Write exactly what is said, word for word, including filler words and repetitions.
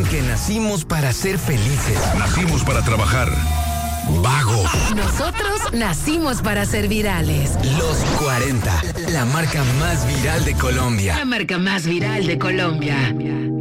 dicen que nacimos para ser felices. Nacimos para trabajar. Vagos. Nosotros nacimos para ser virales. Los cuarenta, la marca más viral de Colombia. La marca más viral de Colombia.